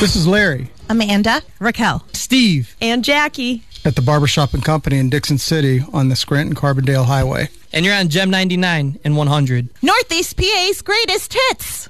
This is Larry. Amanda. Raquel. Steve. And Jackie. At the Barbershop and Company in Dixon City on the Scranton-Carbondale Highway. And you're on Gem 99 and 100. Northeast PA's greatest hits.